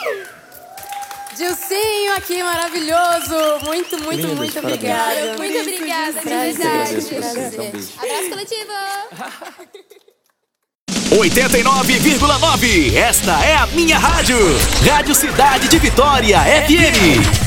Dilcinho aqui, maravilhoso. Muito obrigada. Muito obrigada, de verdade. Abraço coletivo. 89,9. Esta é a minha rádio. Rádio Cidade de Vitória FM.